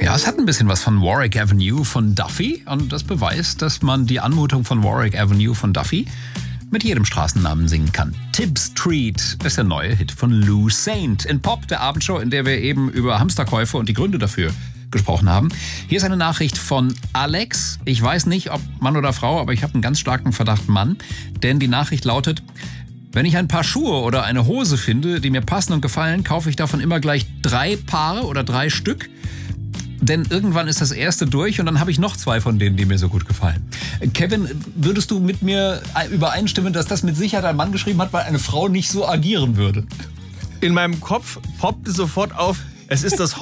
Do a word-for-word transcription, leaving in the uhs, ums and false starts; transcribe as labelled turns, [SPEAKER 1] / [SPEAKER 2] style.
[SPEAKER 1] Ja, es hat ein bisschen was von Warwick Avenue von Duffy und das beweist, dass man die Anmutung von Warwick Avenue von Duffy mit jedem Straßennamen singen kann. Tib Street ist der neue Hit von Lou Saint in Pop, der Abendshow, in der wir eben über Hamsterkäufe und die Gründe dafür gesprochen haben. Hier ist eine Nachricht von Alex. Ich weiß nicht, ob Mann oder Frau, aber ich habe einen ganz starken Verdacht Mann, denn die Nachricht lautet: Wenn ich ein paar Schuhe oder eine Hose finde, die mir passen und gefallen, kaufe ich davon immer gleich drei Paare oder drei Stück. Denn irgendwann ist das erste durch und dann habe ich noch zwei von denen, die mir so gut gefallen. Kevin, würdest du mit mir übereinstimmen, dass das mit Sicherheit ein Mann geschrieben hat, weil eine Frau nicht so agieren würde?
[SPEAKER 2] In meinem Kopf poppte sofort auf, es ist das